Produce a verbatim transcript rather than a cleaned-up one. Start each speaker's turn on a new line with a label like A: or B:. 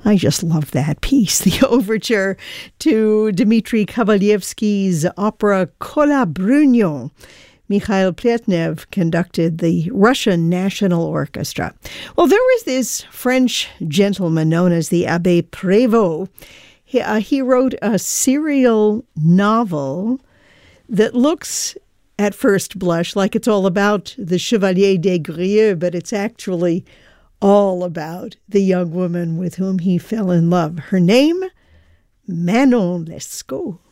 A: I just love that piece, the overture to Dmitri Kovalyevsky's opera Kola Brunyo. Mikhail Pletnev conducted the Russian National Orchestra. Well, there was this French gentleman known as the Abbé Prévost. He, uh, he wrote a serial novel that looks at first blush like it's all about the Chevalier des Grieux, but it's actually all about the young woman with whom he fell in love. Her name, Manon Lescaut.